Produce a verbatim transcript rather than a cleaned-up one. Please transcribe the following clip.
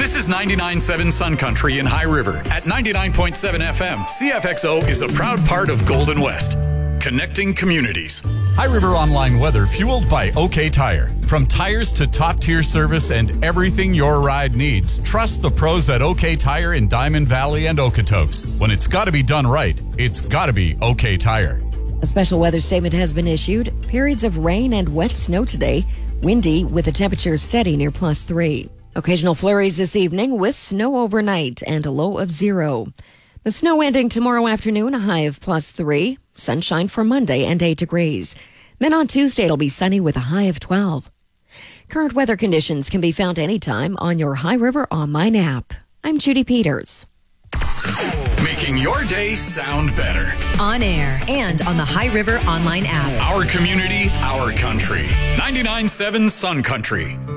This is ninety-nine point seven Sun Country in High River. At ninety-nine point seven F M, C F X O is a proud part of Golden West, connecting communities. High River Online weather fueled by OK Tire. From tires to top-tier service and everything your ride needs, trust the pros at OK Tire in Diamond Valley and Okotoks. When it's got to be done right, it's got to be OK Tire. A special weather statement has been issued. Periods of rain and wet snow today. Windy with a temperature steady near plus three. Occasional flurries this evening with snow overnight and a low of zero. The snow ending tomorrow afternoon, a high of plus three. Sunshine for Monday and eight degrees. Then on Tuesday, it'll be sunny with a high of twelve. Current weather conditions can be found anytime on your High River Online app. I'm Judy Peters. Making your day sound better. On air and on the High River Online app. Our community, our country. ninety-nine point seven Sun Country.